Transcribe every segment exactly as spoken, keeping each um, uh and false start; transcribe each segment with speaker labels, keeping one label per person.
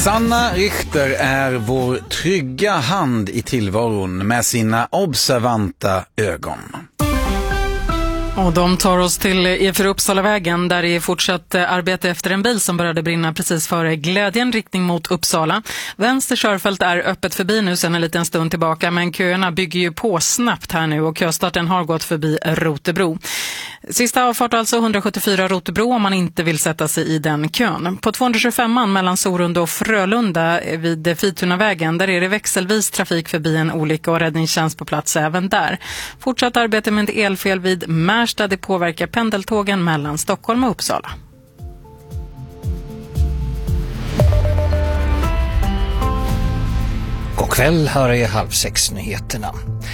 Speaker 1: Sanna Richter är vår trygga hand i tillvaron med sina observanta ögon.
Speaker 2: Och de tar oss till E fyra Uppsalavägen där det är fortsatt arbete efter en bil som började brinna precis före Glädjen riktning mot Uppsala. Vänster körfält är öppet förbi nu sedan en liten stund tillbaka, men köerna bygger ju på snabbt här nu och köstarten har gått förbi Rotebro. Sista avfart alltså hundrasjuttiofyra Rotebro om man inte vill sätta sig i den kön. På tvåhundratjugofem mellan Sorunda och Frölunda vid Fitunavägen där är det växelvis trafik förbi en olycka och räddningstjänst på plats även där. Fortsatt arbete med ett elfel vid Märsta, det påverkar pendeltågen mellan Stockholm och Uppsala.
Speaker 3: God kväll, här är halv sex nyheterna.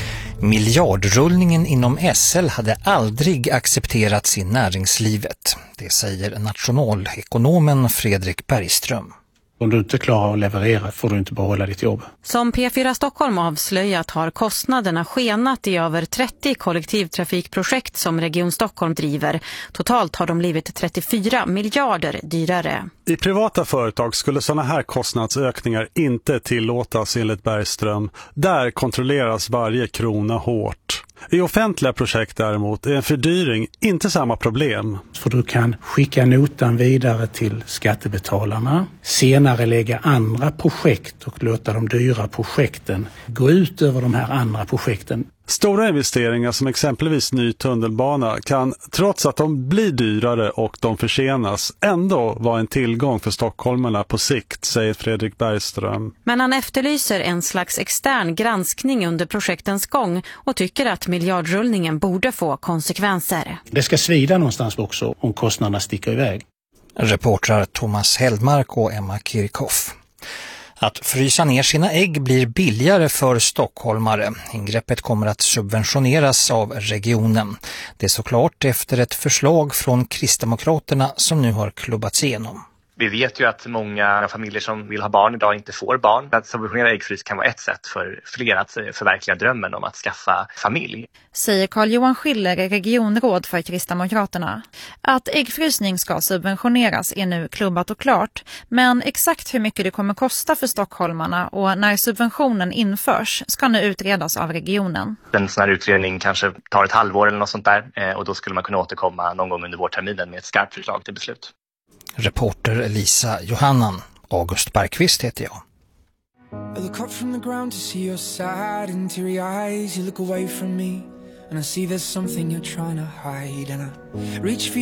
Speaker 3: Miljardrullningen inom S L hade aldrig accepterats i näringslivet. Det säger nationalekonomen Fredrik Bergström.
Speaker 4: Om du inte klarar att leverera får du inte behålla ditt jobb.
Speaker 5: Som P fyra Stockholm avslöjat har kostnaderna skenat i över trettio kollektivtrafikprojekt som Region Stockholm driver. Totalt har de blivit trettiofyra miljarder dyrare.
Speaker 6: I privata företag skulle sådana här kostnadsökningar inte tillåtas enligt Bergström. Där kontrolleras varje krona hårt. I offentliga projekt däremot är en fördyring inte samma problem.
Speaker 4: För du kan skicka notan vidare till skattebetalarna, senare lägga andra projekt och låta de dyra projekten gå ut över de här andra projekten.
Speaker 6: Stora investeringar som exempelvis ny tunnelbana kan, trots att de blir dyrare och de försenas, ändå vara en tillgång för stockholmarna på sikt, säger Fredrik Bergström.
Speaker 5: Men han efterlyser en slags extern granskning under projektens gång och tycker att miljardrullningen borde få konsekvenser.
Speaker 4: Det ska svida någonstans också om kostnaderna sticker iväg.
Speaker 3: Reportrar Thomas Heldmark och Emma Kirchhoff. Att frysa ner sina ägg blir billigare för stockholmare. Ingreppet kommer att subventioneras av regionen. Det är såklart efter ett förslag från Kristdemokraterna som nu har klubbats igenom.
Speaker 7: Vi vet ju att många familjer som vill ha barn idag inte får barn. Att subventionera äggfrys kan vara ett sätt för fler att förverkliga drömmen om att skaffa familj.
Speaker 8: Säger Carl-Johan Schiller, regionråd för Kristdemokraterna. Att äggfrysning ska subventioneras är nu klubbat och klart. Men exakt hur mycket det kommer kosta för stockholmarna och när subventionen införs ska nu utredas av regionen.
Speaker 7: En sån här utredning kanske tar ett halvår eller något sånt där. Och då skulle man kunna återkomma någon gång under vårterminen med ett skarpt förslag till beslut.
Speaker 3: Reporter Lisa Johannan. August Bergqvist heter jag.
Speaker 9: I look up from the ground to see your sad and teary eyes. You look away from me and I see there's something you're trying to hide. And I reach for